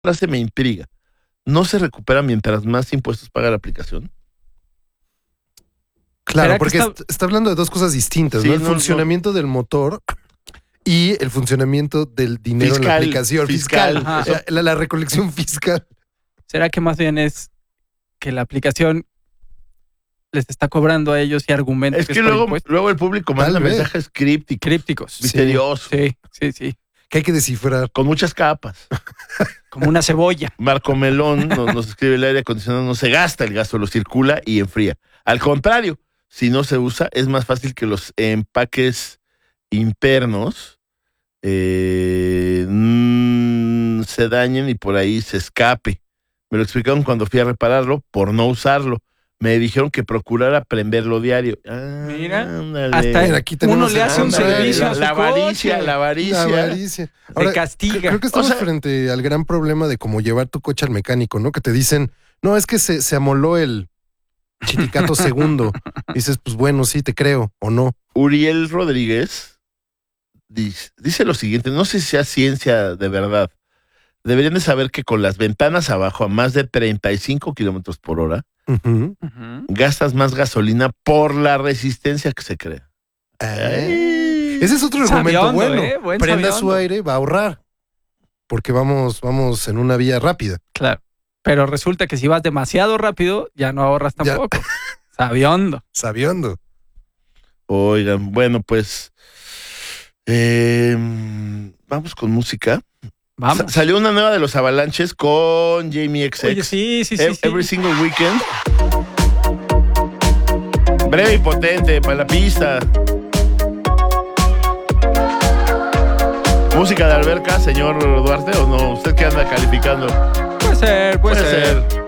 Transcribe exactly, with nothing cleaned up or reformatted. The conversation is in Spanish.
frase me intriga. ¿No se recupera mientras más impuestos paga la aplicación? Claro, porque está... está hablando de dos cosas distintas, sí, ¿no? El no, funcionamiento no. del motor y el funcionamiento del dinero fiscal, en la aplicación. Fiscal. fiscal. La, la recolección fiscal. ¿Será que más bien es que la aplicación les está cobrando a ellos y argumentos? Es que, que es luego, luego el público manda mensajes crípticos. Crípticos. Misteriosos. Sí, sí, sí. Que hay que descifrar. Con muchas capas. Como una cebolla. Marco Melón nos, nos escribe: el aire acondicionado no se gasta, el gas solo circula y enfría. Al contrario, si no se usa, es más fácil que los empaques internos eh, mmm, se dañen y por ahí se escape. Me lo explicaron cuando fui a repararlo por no usarlo. Me dijeron que procurara prenderlo diario. Ah, Mira, ándale. hasta Mira, aquí uno le hace un ándale, servicio la, a su la avaricia, coche. la avaricia. La avaricia. Ahora, te castiga. Creo que estamos o sea, frente al gran problema de cómo llevar tu coche al mecánico, ¿no? Que te dicen, no, es que se, se amoló el chiticato segundo. Y dices, pues bueno, sí, te creo, o no. Uriel Rodríguez dice, dice lo siguiente, no sé si sea ciencia de verdad. Deberían de saber que con las ventanas abajo a más de treinta y cinco kilómetros por hora, uh-huh. Uh-huh. gastas más gasolina por la resistencia que se crea. Ay. Ese es otro argumento sabiondo, bueno. ¿eh? Buen Prenda sabiondo. su aire, va a ahorrar. Porque vamos, vamos en una vía rápida. Claro. Pero resulta que si vas demasiado rápido, ya no ahorras tampoco. Ya. Sabiondo. Sabiondo. Oigan, bueno, pues eh, vamos con música. Vamos. Sa- salió una nueva de los Avalanches con Jamie X X. Oye, sí, sí, sí, e- sí. Every Single Weekend. Breve y potente, para la pista. ¿Música de alberca, señor Duarte, o no? ¿Usted qué anda calificando? Puede ser, puede, puede ser. ser.